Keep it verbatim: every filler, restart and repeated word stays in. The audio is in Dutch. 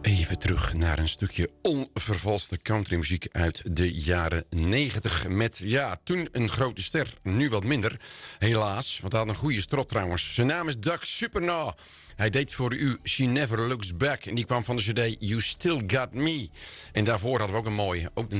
Even terug naar een stukje onvervalste countrymuziek uit de jaren negentig. Met, ja, toen een grote ster, nu wat minder. Helaas, want hij had een goede strot trouwens. Zijn naam is Doug Supernaw. Hij deed voor u She Never Looks Back. En die kwam van de cd You Still Got Me. En daarvoor hadden we ook een mooie. Ook